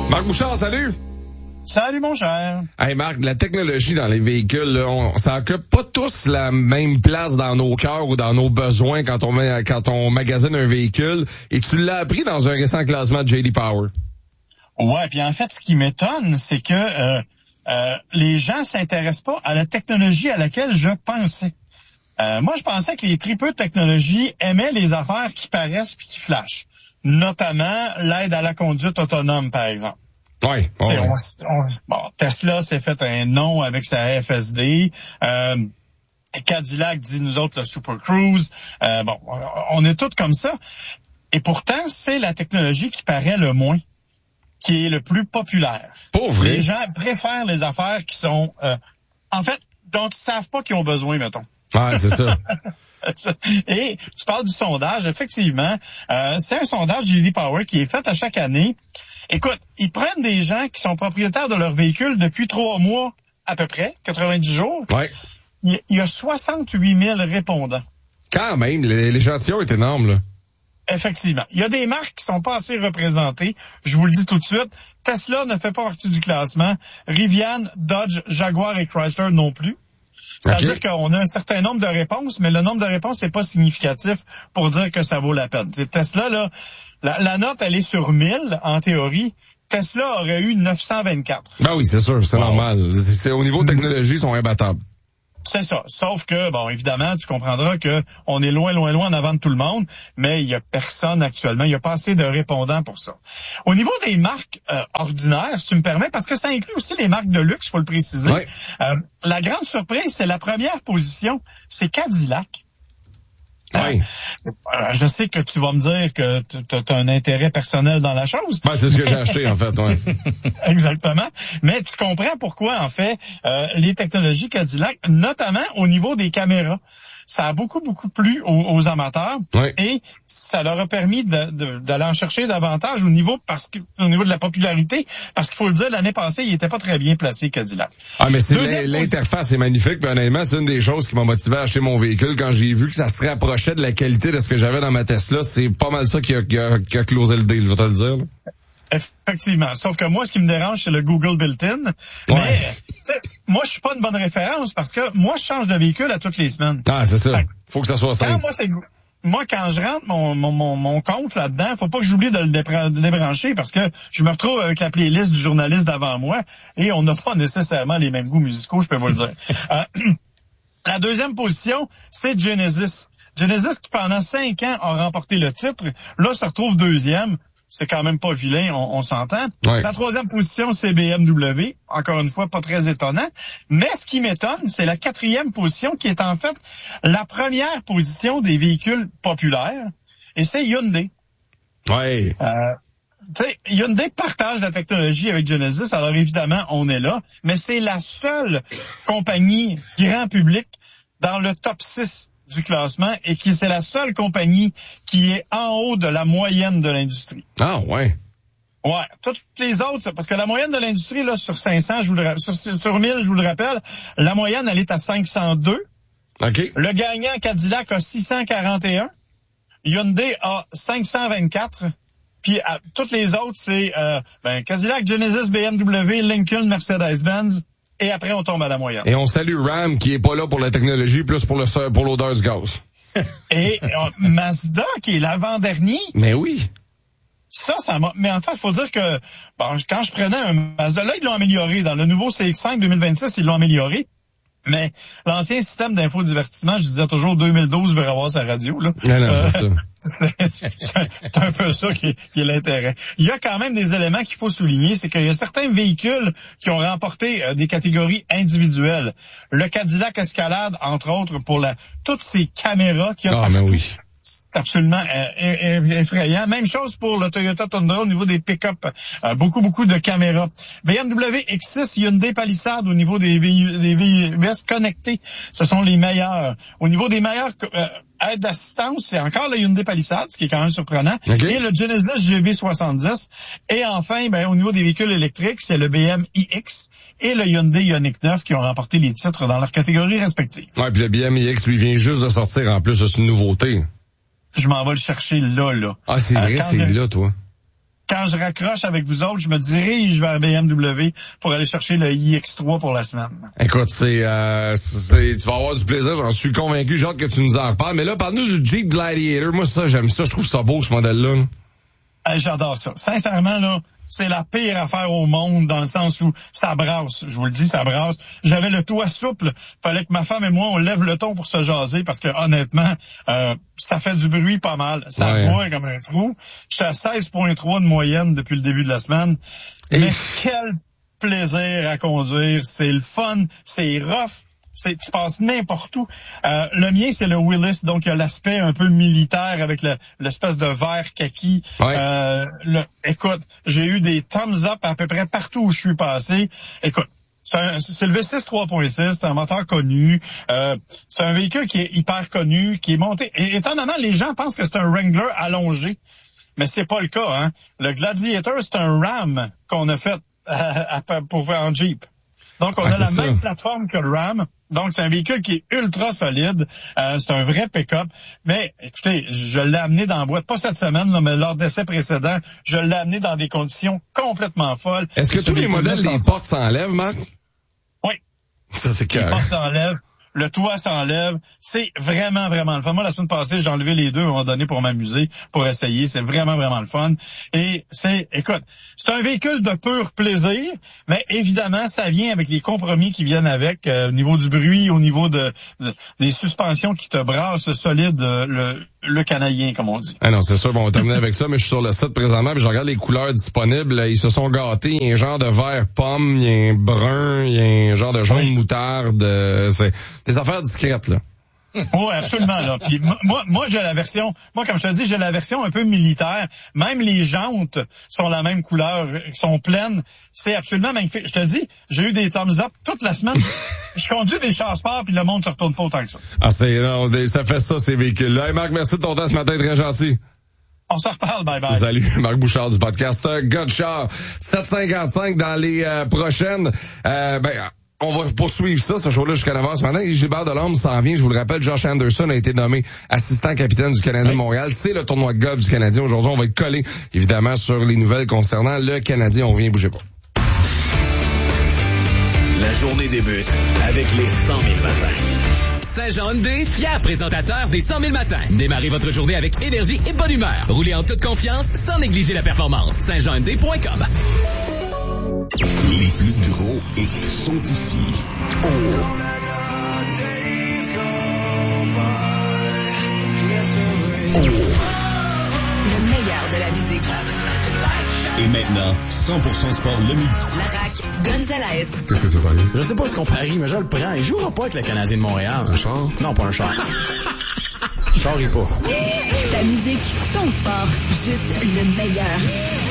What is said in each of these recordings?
Marc Bouchard, salut! Salut, mon cher. Hey Marc, la technologie dans les véhicules, là, ça occupe pas tous la même place dans nos cœurs ou dans nos besoins quand on magasine un véhicule. Et tu l'as appris dans un récent classement de J.D. Power. Ouais, puis en fait, ce qui m'étonne, c'est que les gens s'intéressent pas à la technologie à laquelle je pensais. Moi, je pensais que les tripeux de technologie aimaient les affaires qui paraissent puis qui flashent. Notamment l'aide à la conduite autonome, par exemple. Ouais. Tesla s'est fait un nom avec sa FSD. Cadillac dit nous autres le Super Cruise. On est tous comme ça. Et pourtant, c'est la technologie qui paraît le moins, qui est le plus populaire. Pas vrai. Les gens préfèrent les affaires qui sont, en fait, dont ils savent pas qu'ils ont besoin, mettons. Ouais, c'est ça. Et tu parles du sondage, effectivement. C'est un sondage J.D. Power qui est fait à chaque année. Écoute, ils prennent des gens qui sont propriétaires de leur véhicule depuis 3 mois à peu près, 90 jours. Ouais. Il y a 68 000 répondants. Quand même, l'échantillon est énorme, là. Effectivement. Il y a des marques qui sont pas assez représentées. Je vous le dis tout de suite. Tesla ne fait pas partie du classement. Rivian, Dodge, Jaguar et Chrysler non plus. C'est-à-dire qu'on a un certain nombre de réponses, mais le nombre de réponses n'est pas significatif pour dire que ça vaut la peine. C'est Tesla, là, la note, elle est sur 1000, en théorie. Tesla aurait eu 924. Ben oui, c'est sûr, c'est normal. C'est au niveau technologie, ils sont imbattables. C'est ça. Sauf que, bon, évidemment, tu comprendras que on est loin en avant de tout le monde, mais il y a personne actuellement. Il y a pas assez de répondants pour ça. Au niveau des marques ordinaires, si tu me permets, parce que ça inclut aussi les marques de luxe, faut le préciser. Ouais. La grande surprise, c'est la première position, c'est Cadillac. Oui. Je sais que tu vas me dire que tu as un intérêt personnel dans la chose. Ben, c'est ce que j'ai acheté, en fait, ouais. Exactement. Mais tu comprends pourquoi, en fait, les technologies Cadillac, notamment au niveau des caméras, ça a beaucoup plu aux amateurs. Oui. Et ça leur a permis d'aller en chercher davantage au niveau de la popularité, parce qu'il faut le dire, l'année passée, il était pas très bien placé, Cadillac. Ah, mais l'interface est magnifique, puis honnêtement, c'est une des choses qui m'a motivé à acheter mon véhicule. Quand j'ai vu que ça se rapprochait de la qualité de ce que j'avais dans ma Tesla, c'est pas mal ça qui a closé le deal, je vais te le dire, là. Effectivement. Sauf que moi, ce qui me dérange, c'est le Google built-in. Ouais. Mais, moi, je suis pas une bonne référence parce que moi, je change de véhicule à toutes les semaines. Ah, c'est ça. Faut que ça soit simple. Moi, quand je rentre mon compte là-dedans, faut pas que j'oublie de le débrancher parce que je me retrouve avec la playlist du journaliste d'avant moi et on n'a pas nécessairement les mêmes goûts musicaux, je peux vous le dire. La deuxième position, c'est Genesis. Genesis qui, pendant 5 ans, a remporté le titre. Là, se retrouve deuxième. C'est quand même pas vilain, on s'entend. Ouais. La troisième position, c'est BMW. Encore une fois, pas très étonnant. Mais ce qui m'étonne, c'est la 4e position qui est en fait la première position des véhicules populaires. Et c'est Hyundai. Ouais. Hyundai partage la technologie avec Genesis. Alors évidemment, on est là. Mais c'est la seule compagnie grand public dans le top 6 du classement et c'est la seule compagnie qui est en haut de la moyenne de l'industrie. Ah, ouais. Ouais. Toutes les autres, parce que la moyenne de l'industrie, là, sur 500, sur 1000, je vous le rappelle, la moyenne, elle est à 502. OK. Le gagnant Cadillac a 641. Hyundai a 524. Puis, toutes les autres, c'est, Cadillac, Genesis, BMW, Lincoln, Mercedes-Benz. Et après, on tombe à la moyenne. Et on salue Ram, qui est pas là pour la technologie, plus pour l'odeur du gaz. Et Mazda, qui est l'avant-dernier. Mais oui. Ça m'a... Mais en fait, il faut dire que quand je prenais un Mazda, là, ils l'ont amélioré. Dans le nouveau CX-5 2026, ils l'ont amélioré. Mais l'ancien système d'infodivertissement, je disais toujours 2012, je vais revoir sa radio. Là. Non, c'est ça. C'est un peu ça qui est l'intérêt. Il y a quand même des éléments qu'il faut souligner, c'est qu'il y a certains véhicules qui ont remporté des catégories individuelles. Le Cadillac Escalade, entre autres, pour toutes ces caméras qu'il y a partout. Mais oui. C'est absolument effrayant. Même chose pour le Toyota Tundra au niveau des pick-up. Beaucoup de caméras. BMW X6, Hyundai Palisade au niveau des VUS connectés. Ce sont les meilleurs. Au niveau des meilleurs aides d'assistance, c'est encore le Hyundai Palisade, ce qui est quand même surprenant. Okay. Et le Genesis GV70. Et enfin, au niveau des véhicules électriques, c'est le BM iX et le Hyundai Ioniq 9 qui ont remporté les titres dans leurs catégories respectives. Ouais, puis le BM iX, lui, vient juste de sortir en plus de une nouveauté. Je m'en vais le chercher là. Ah, c'est vrai, c'est là, toi. quand je raccroche avec vous autres, je me dirige vers BMW pour aller chercher le iX3 pour la semaine. Écoute, tu vas avoir du plaisir, j'en suis convaincu. J'ai hâte que tu nous en reparles. Mais là, parle-nous du Jeep Gladiator. Moi, ça, j'aime ça. Je trouve ça beau, ce modèle-là. J'adore ça. Sincèrement, là, c'est la pire affaire au monde dans le sens où ça brasse. Je vous le dis, ça brasse. J'avais le toit souple. Fallait que ma femme et moi, on lève le ton pour se jaser parce que honnêtement, ça fait du bruit pas mal. Ça boit comme un trou. Je suis à 16.3 de moyenne depuis le début de la semaine. Mais quel plaisir à conduire. C'est le fun. C'est rough. Tu passes n'importe où. Le mien, c'est le Willys, donc il y a l'aspect un peu militaire avec l'espèce de vert kaki. Ouais. Écoute, j'ai eu des thumbs up à peu près partout où je suis passé. Écoute, c'est le V6 3.6, c'est un moteur connu. C'est un véhicule qui est hyper connu, qui est monté. Et étonnamment, les gens pensent que c'est un Wrangler allongé, mais c'est pas le cas. Hein. Le Gladiator, c'est un Ram qu'on a fait pour faire en Jeep. Donc, on a la même plateforme que le Ram. Donc, c'est un véhicule qui est ultra solide. C'est un vrai pick-up. Mais, écoutez, je l'ai amené dans la boîte, pas cette semaine, là, mais lors d'essai précédent, je l'ai amené dans des conditions complètement folles. Est-ce que tous les modèles, les portes s'enlèvent, Marc? Oui. Ça, c'est clair. Les portes s'enlèvent. Le toit s'enlève. C'est vraiment, vraiment le fun. Moi, la semaine passée, j'ai enlevé les deux à un moment donné pour m'amuser, pour essayer. C'est vraiment, vraiment le fun. Et écoute, c'est un véhicule de pur plaisir, mais évidemment, ça vient avec les compromis qui viennent avec, au niveau du bruit, au niveau des suspensions qui te brassent solide, le canadien, comme on dit. Ah non, c'est sûr, bon, on va terminer avec ça, mais je suis sur le site présentement, puis je regarde les couleurs disponibles. Ils se sont gâtés. Il y a un genre de vert pomme, il y a un brun, il y a un genre de jaune moutarde. C'est des affaires discrètes, là. Oui, absolument. Là. Puis moi, j'ai la version. Moi, comme je te dis, j'ai la version un peu militaire. Même les jantes sont la même couleur, sont pleines. C'est absolument magnifique. Je te dis, j'ai eu des thumbs up toute la semaine. Je conduis des chars-sports, puis le monde se retourne pas autant que ça. Ah, ça fait ça, ces véhicules-là. Hey, Marc, merci de ton temps ce matin, très gentil. On se reparle, bye bye. Salut, Marc Bouchard du podcast Godchar. 7:55 dans les prochaines. On va poursuivre ça, ce show-là jusqu'à 9h ce matin. Gilbert Delorme s'en vient. Je vous le rappelle, Josh Anderson a été nommé assistant capitaine du Canadien de Montréal. C'est le tournoi de golf du Canadien. Aujourd'hui, on va être collé, évidemment, sur les nouvelles concernant le Canadien. On vient, bougez pas. La journée débute avec les 100 000 matins. Saint-Jean Hyundai, fier présentateur des 100 000 matins. Démarrez votre journée avec énergie et bonne humeur. Roulez en toute confiance sans négliger la performance. saintjeanhyundai.com. Les plus gros hits sont ici. Le meilleur de la musique. Et maintenant, 100% sport le midi. La RAC Gonzalez. Qu'est-ce que c'est pareil? Je sais pas ce qu'on parie, mais je le prends. Il jouera pas avec le Canadien de Montréal. Un char? Non, pas un char. Charrie pas. Ta musique, ton sport, juste le meilleur.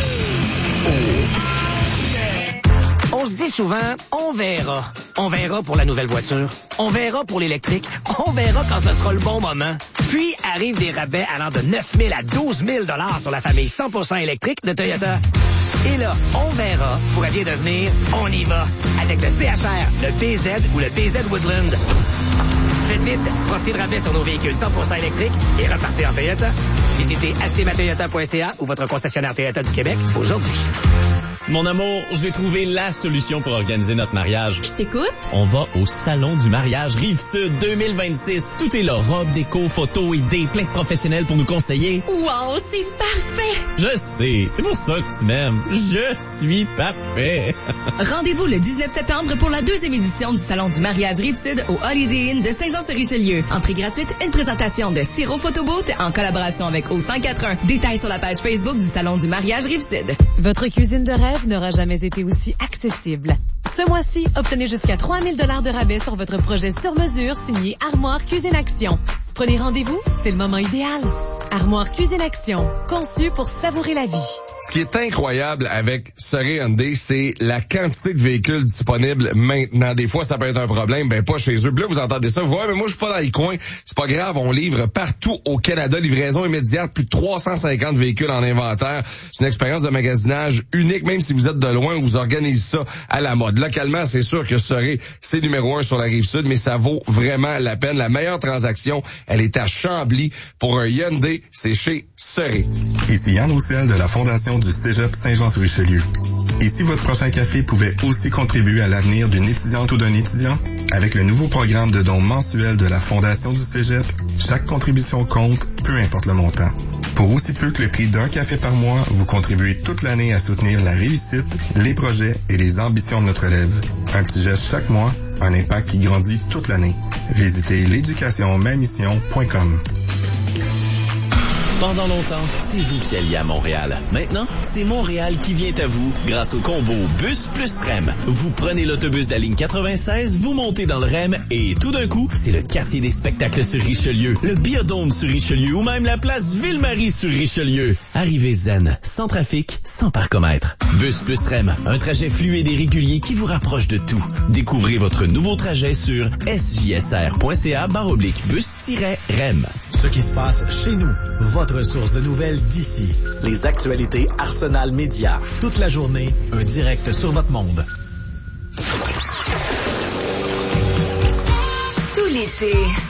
On se dit souvent, on verra. On verra pour la nouvelle voiture. On verra pour l'électrique. On verra quand ce sera le bon moment. Puis arrivent des rabais allant de 9 000 à 12 000 $ sur la famille 100% électrique de Toyota. Et là, on verra pourrait bien devenir on y va avec le CHR, le BZ ou le BZ Woodland. Faites vite, profitez de rabais sur nos véhicules 100% électriques et repartez en Toyota. Visitez achetezmatoyota.ca ou votre concessionnaire Toyota du Québec aujourd'hui. Mon amour, j'ai trouvé la solution pour organiser notre mariage. Je t'écoute. On va au Salon du mariage Rive-Sud 2026. Tout est là, robe, déco, photos, idées, plein de professionnels pour nous conseiller. Wow, c'est parfait. Je sais, c'est pour ça que tu m'aimes. Je suis parfait. Rendez-vous le 19 septembre pour la 2e édition du Salon du mariage Rive-Sud au Holiday Inn de Saint-Jean-sur-Richelieu. Entrée gratuite, une présentation de Siro Photobooth en collaboration avec O541. Détails sur la page Facebook du Salon du mariage Rive-Sud. Votre cuisine de rêve n'aura jamais été aussi accessible. Ce mois-ci, obtenez jusqu'à 3 000 $ de rabais sur votre projet sur mesure signé Armoire Cuisine Action. Prenez rendez-vous, c'est le moment idéal. Armoire Cuisine Action, conçu pour savourer la vie. Ce qui est incroyable avec Surrey Hyundai, c'est la quantité de véhicules disponibles maintenant. Des fois, ça peut être un problème, pas chez eux. Puis là, vous entendez ça. Ouais, mais moi, je suis pas dans les coins. C'est pas grave, on livre partout au Canada. Livraison immédiate, plus de 350 véhicules en inventaire. C'est une expérience de magasinage unique, même si vous êtes de loin, on vous organise ça à la mode. Localement, c'est sûr que Surrey, c'est numéro 1 sur la Rive-Sud, mais ça vaut vraiment la peine. La meilleure transaction, elle est à Chambly. Pour un Hyundai, c'est chez Surrey. Ici Yann Roussel de la Fondation Fondation du Cégep Saint-Jean-sur-Richelieu. Et si votre prochain café pouvait aussi contribuer à l'avenir d'une étudiante ou d'un étudiant? Avec le nouveau programme de dons mensuels de la Fondation du Cégep, chaque contribution compte, peu importe le montant. Pour aussi peu que le prix d'un café par mois, vous contribuez toute l'année à soutenir la réussite, les projets et les ambitions de notre élève. Un petit geste chaque mois, un impact qui grandit toute l'année. Visitez l'éducationmamission.com. Pendant longtemps, c'est vous qui alliez à Montréal. Maintenant, c'est Montréal qui vient à vous grâce au combo Bus plus REM. Vous prenez l'autobus de la ligne 96, vous montez dans le REM et tout d'un coup, c'est le quartier des spectacles sur Richelieu, le Biodôme sur Richelieu ou même la place Ville-Marie sur Richelieu. Arrivez zen, sans trafic, sans parcomètre. Bus plus REM, un trajet fluide et régulier qui vous rapproche de tout. Découvrez votre nouveau trajet sur sjsr.ca/bus-REM. Ce qui se passe chez nous, votre source de nouvelles d'ici. Les actualités Arsenal Média. Toute la journée, un direct sur votre monde. Tout l'été,